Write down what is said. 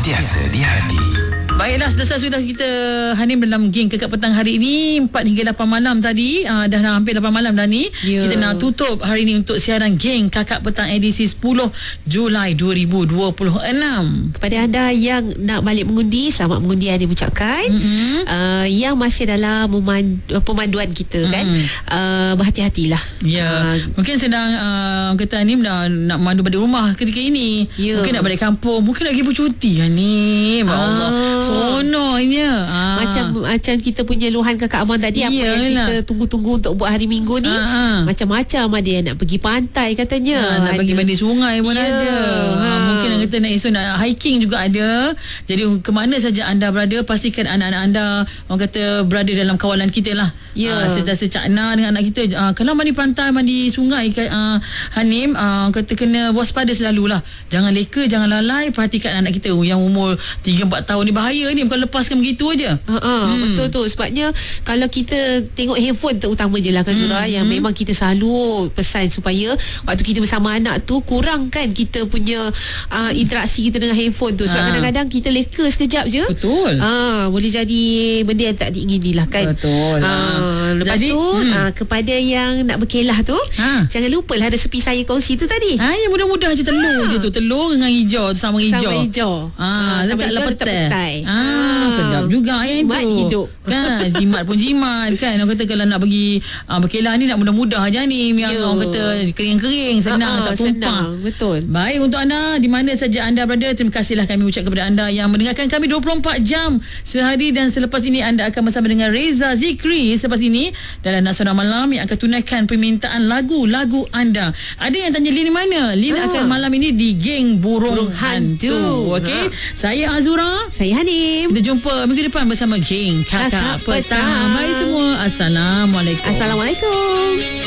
sentiasa di hati. Baiklah, sudah kita Hanim dalam geng Kakak Petang hari ini 4 hingga 8 malam tadi. Dah hampir 8 malam dah ni. Kita nak tutup hari ini untuk siaran geng Kakak Petang edisi 10 Julai 2026. Kepada anda yang nak balik mengundi, selamat mengundi yang diucapkan. Yang masih dalam pemanduan kita kan, berhati-hatilah. Mungkin sedang kata Hanim nak memandu balik rumah ketika ini. Mungkin nak balik kampung, mungkin nak pergi bercuti Hanim. Allah, sononya. Macam kita punya luahan Kakak Aman tadi, apa yang kita tunggu-tunggu untuk buat hari Minggu ni, macam-macam ada yang nak pergi pantai katanya, nak pergi mandi sungai pun ada. Mungkin nak kata nak esok nak hiking juga ada. Jadi ke mana saja anda berada, pastikan anak-anak anda orang kata berada dalam kawalan kita lah. Sentiasa cakna dengan anak kita. Kalau mandi pantai, mandi sungai Hanim, kata kena waspada selalulah. Jangan leka, jangan lalai. Perhatikan anak kita yang umur 3-4 tahun ni. Bahaya ni, bukan lepaskan begitu aja. Betul tu. Sebabnya kalau kita tengok handphone terutama je lah kan Surah, yang memang kita selalu pesan supaya waktu kita bersama anak tu kurangkan kita punya interaksi kita dengan handphone tu. Sebab kadang-kadang kita leka sekejap je. Betul. Boleh jadi benda yang tak diingini lah kan. Betul. Lepas jadi, tu kepada yang nak berkelah tu, jangan lupalah resipi saya kongsi tu tadi. Yang mudah-mudah je, telur je tu. Telur dengan hijau, sambal hijau. Letaklah petai. Sedap juga jimat tu. Hidup Kan, jimat pun jimat kan. Orang kata kalau nak pergi berkelah ni nak mudah-mudah je ni. Yang orang kata kering-kering, senang, tak tumpah. Betul. Baik, untuk anda di mana saja anda berada, terima kasihlah kami ucap kepada anda yang mendengarkan kami 24 jam sehari. Dan selepas ini anda akan bersama dengan Reza Zikri selepas ini dalam Nasional Malam yang akan tunaikan permintaan lagu-lagu anda. Ada yang tanya Lin mana? Lin akan malam ini di geng Burung Hantu. Okey. Saya Azura, saya Hanim. Kita jumpa minggu depan bersama geng Kakak Petang. Bye semua. Assalamualaikum. Assalamualaikum.